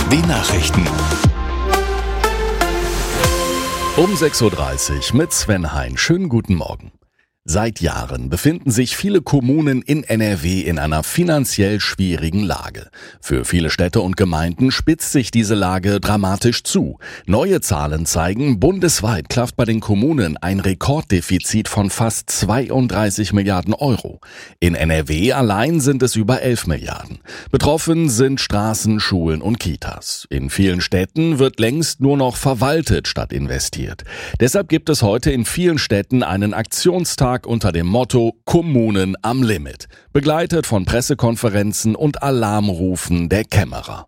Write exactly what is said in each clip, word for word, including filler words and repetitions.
W Nachrichten. Um sechs Uhr dreißig mit Sven Hein. Schönen guten Morgen. Seit Jahren befinden sich viele Kommunen in N R W in einer finanziell schwierigen Lage. Für viele Städte und Gemeinden spitzt sich diese Lage dramatisch zu. Neue Zahlen zeigen, bundesweit klafft bei den Kommunen ein Rekorddefizit von fast zweiunddreißig Milliarden Euro. In N R W allein sind es über elf Milliarden. Betroffen sind Straßen, Schulen und Kitas. In vielen Städten wird längst nur noch verwaltet statt investiert. Deshalb gibt es heute in vielen Städten einen Aktionstag unter dem Motto Kommunen am Limit, begleitet von Pressekonferenzen und Alarmrufen der Kämmerer.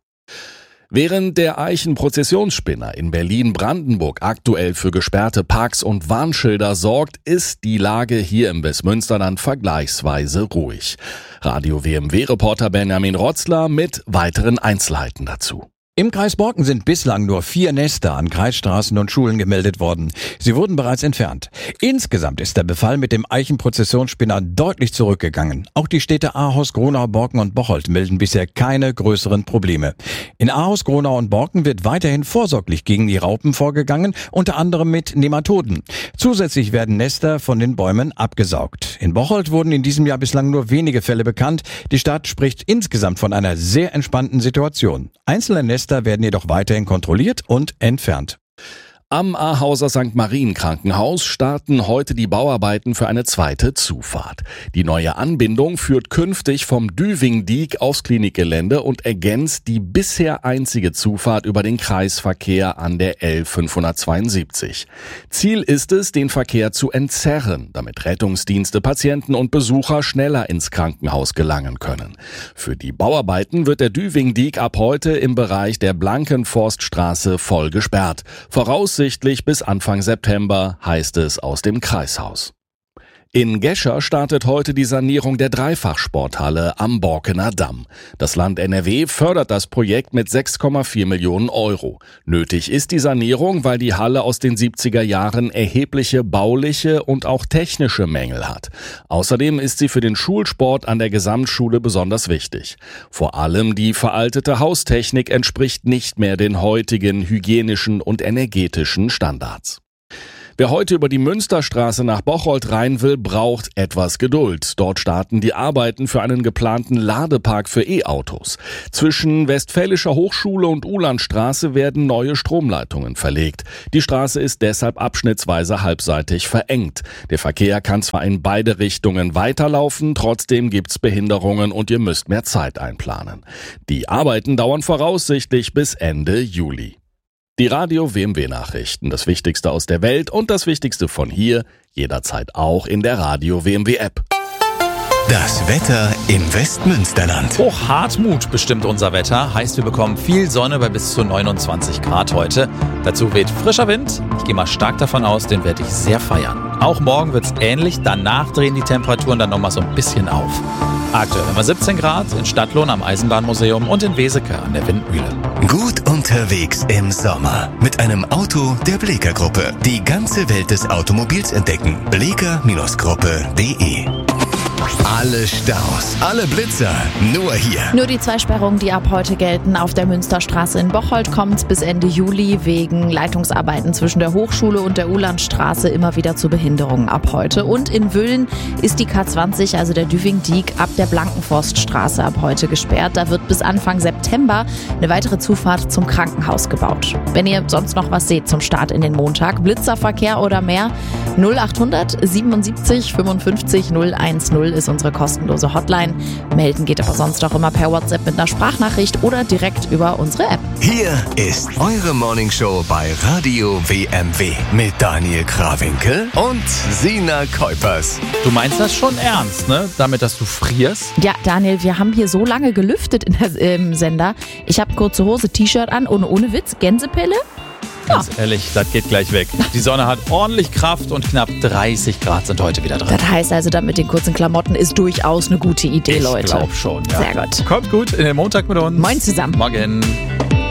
Während der Eichen-Prozessionsspinner in Berlin-Brandenburg aktuell für gesperrte Parks und Warnschilder sorgt, ist die Lage hier im Westmünsterland vergleichsweise ruhig. Radio W M W-Reporter Benjamin Rotzler mit weiteren Einzelheiten dazu. Im Kreis Borken sind bislang nur vier Nester an Kreisstraßen und Schulen gemeldet worden. Sie wurden bereits entfernt. Insgesamt ist der Befall mit dem Eichen-Prozessionsspinner deutlich zurückgegangen. Auch die Städte Ahaus, Gronau, Borken und Bocholt melden bisher keine größeren Probleme. In Ahaus, Gronau und Borken wird weiterhin vorsorglich gegen die Raupen vorgegangen, unter anderem mit Nematoden. Zusätzlich werden Nester von den Bäumen abgesaugt. In Bocholt wurden in diesem Jahr bislang nur wenige Fälle bekannt. Die Stadt spricht insgesamt von einer sehr entspannten Situation. Einzelne Nester werden jedoch weiterhin kontrolliert und entfernt. Am Ahauser Sankt Marien Krankenhaus starten heute die Bauarbeiten für eine zweite Zufahrt. Die neue Anbindung führt künftig vom Düving-Diek aufs Klinikgelände und ergänzt die bisher einzige Zufahrt über den Kreisverkehr an der L fünfhundertzweiundsiebzig. Ziel ist es, den Verkehr zu entzerren, damit Rettungsdienste, Patienten und Besucher schneller ins Krankenhaus gelangen können. Für die Bauarbeiten wird der Düving-Diek ab heute im Bereich der Blankenforststraße voll gesperrt. Voraussichtlich bis Anfang September, heißt es aus dem Kreishaus. In Gescher startet heute die Sanierung der Dreifachsporthalle am Borkener Damm. Das Land N R W fördert das Projekt mit sechs Komma vier Millionen Euro. Nötig ist die Sanierung, weil die Halle aus den siebziger Jahren erhebliche bauliche und auch technische Mängel hat. Außerdem ist sie für den Schulsport an der Gesamtschule besonders wichtig. Vor allem die veraltete Haustechnik entspricht nicht mehr den heutigen hygienischen und energetischen Standards. Wer heute über die Münsterstraße nach Bocholt rein will, braucht etwas Geduld. Dort starten die Arbeiten für einen geplanten Ladepark für E-Autos. Zwischen Westfälischer Hochschule und Uhlandstraße werden neue Stromleitungen verlegt. Die Straße ist deshalb abschnittsweise halbseitig verengt. Der Verkehr kann zwar in beide Richtungen weiterlaufen, trotzdem gibt's Behinderungen und ihr müsst mehr Zeit einplanen. Die Arbeiten dauern voraussichtlich bis Ende Juli. Die Radio W M W-Nachrichten, das Wichtigste aus der Welt und das Wichtigste von hier, jederzeit auch in der Radio W M W-App. Das Wetter im Westmünsterland. Hochhartmut bestimmt unser Wetter. Heißt, wir bekommen viel Sonne bei bis zu neunundzwanzig Grad heute. Dazu weht frischer Wind. Ich gehe mal stark davon aus, den werde ich sehr feiern. Auch morgen wird es ähnlich. Danach drehen die Temperaturen dann nochmal so ein bisschen auf. Aktuell haben wir siebzehn Grad in Stadtlohn am Eisenbahnmuseum und in Weseke an der Windmühle. Gut unterwegs im Sommer mit einem Auto der Bleeker Gruppe. Die ganze Welt des Automobils entdecken. bleeker Gruppe punkt de. Alle Staus, alle Blitzer, nur hier. Nur die zwei Sperrungen, die ab heute gelten. Auf der Münsterstraße in Bocholt kommt es bis Ende Juli wegen Leitungsarbeiten zwischen der Hochschule und der Uhlandstraße immer wieder zu Behinderungen ab heute. Und in Wüllen ist die K zwanzig, also der Düving-Diek, ab der Blankenforststraße ab heute gesperrt. Da wird bis Anfang September eine weitere Zufahrt zum Krankenhaus gebaut. Wenn ihr sonst noch was seht zum Start in den Montag, Blitzerverkehr oder mehr, null achthundert siebenundsiebzig fünfundfünfzig null eins null ist unsere kostenlose Hotline. Melden geht aber sonst auch immer per WhatsApp mit einer Sprachnachricht oder direkt über unsere App. Hier ist eure Morningshow bei Radio W M W mit Daniel Krawinkel und Sina Kuipers. Du meinst das schon ernst, ne? Damit, dass du frierst? Ja, Daniel, wir haben hier so lange gelüftet in der, im Sender. Ich habe kurze Hose, T-Shirt an und ohne Witz, Gänsepelle. Ganz ehrlich, das geht gleich weg. Die Sonne hat ordentlich Kraft und knapp dreißig Grad sind heute wieder drin. Das heißt also, dann mit den kurzen Klamotten ist durchaus eine gute Idee, ich Leute. Ich glaube schon, ja. Sehr gut. Kommt gut in den Montag mit uns. Moin zusammen. Morgen.